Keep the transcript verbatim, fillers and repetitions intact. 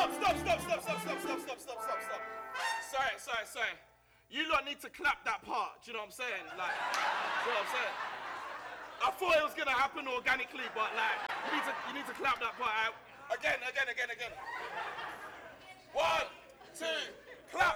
stop, stop, stop, stop, stop, stop, stop, stop, stop, stop, stop. Sorry, sorry, sorry. You lot need to clap that part. Do you know what I'm saying? Like, do you know what I'm saying? I thought it was gonna happen organically, but like, you need to, you need to clap that part out. Again, again, again, again. One, two.